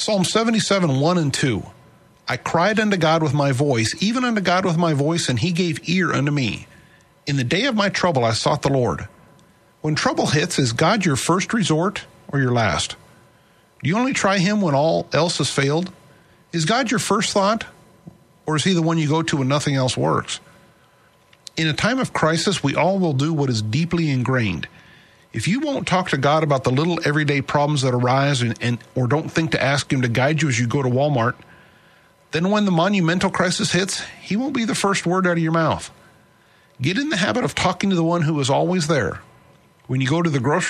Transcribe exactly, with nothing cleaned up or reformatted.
Psalm seventy-seven, one and two. I cried unto God with my voice, even unto God with my voice, and he gave ear unto me. In the day of my trouble I sought the Lord. When trouble hits, is God your first resort or your last? Do you only try him when all else has failed? Is God your first thought, or is he the one you go to when nothing else works? In a time of crisis, we all will do what is deeply ingrained. If you won't talk to God about the little everyday problems that arise and, and or don't think to ask him to guide you as you go to Walmart, then when the monumental crisis hits, he won't be the first word out of your mouth. Get in the habit of talking to the one who is always there. When you go to the grocery